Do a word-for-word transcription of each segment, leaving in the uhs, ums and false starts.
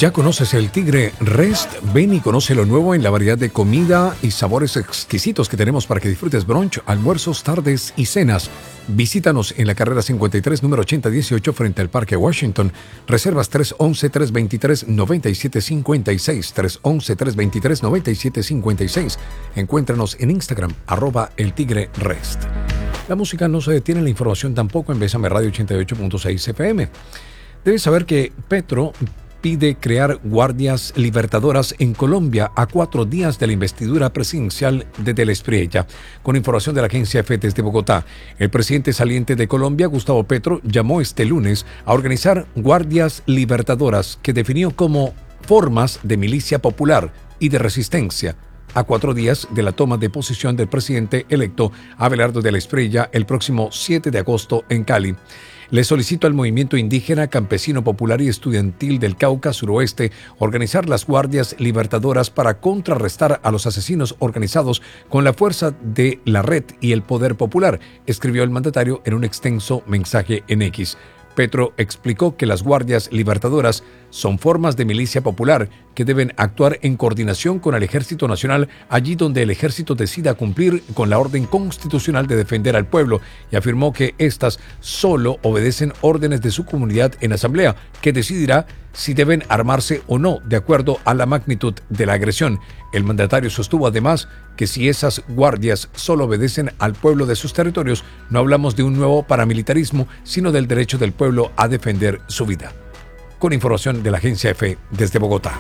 ¿Ya conoces el Tigre Rest? Ven y conoce lo nuevo en la variedad de comida y sabores exquisitos que tenemos para que disfrutes brunch, almuerzos, tardes y cenas. Visítanos en la carrera cincuenta y tres, número ochenta dieciocho, frente al Parque Washington. Reservas tres once, tres veintitrés, noventa y siete cincuenta y seis, tres once, tres veintitrés, noventa y siete cincuenta y seis. Encuéntranos en Instagram, arroba el Tigre Rest. La música no se detiene, la información tampoco en Bésame Radio ochenta y ocho punto seis F M. Debes saber que Petro pide crear guardias libertadoras en Colombia a cuatro días de la investidura presidencial de Del Espriella. Con información de la agencia EFE desde Bogotá, el presidente saliente de Colombia, Gustavo Petro, llamó este lunes a organizar guardias libertadoras que definió como formas de milicia popular y de resistencia, a cuatro días de la toma de posesión del presidente electo Abelardo Del Espriella el próximo siete de agosto en Cali. Le solicito al movimiento indígena, campesino, popular y estudiantil del Cauca Suroeste organizar las guardias libertadoras para contrarrestar a los asesinos organizados con la fuerza de la red y el poder popular, escribió el mandatario en un extenso mensaje en X. Petro explicó que las guardias libertadoras son formas de milicia popular que deben actuar en coordinación con el Ejército Nacional allí donde el ejército decida cumplir con la orden constitucional de defender al pueblo, y afirmó que éstas solo obedecen órdenes de su comunidad en asamblea, que decidirá si deben armarse o no de acuerdo a la magnitud de la agresión. El mandatario sostuvo además que si esas guardias solo obedecen al pueblo de sus territorios, no hablamos de un nuevo paramilitarismo, sino del derecho del pueblo a defender su vida. Con información de la agencia EFE desde Bogotá.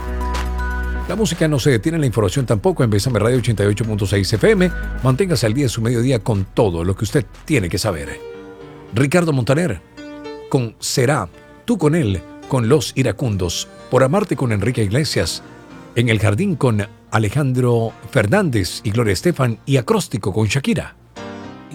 La música no se detiene, la información tampoco en Bésame Radio ochenta y ocho punto seis F M. Manténgase al día de su mediodía con todo lo que usted tiene que saber. Ricardo Montaner, con Será, tú con él, con Los Iracundos, Por amarte con Enrique Iglesias, En el jardín con Alejandro Fernández y Gloria Estefan y Acróstico con Shakira.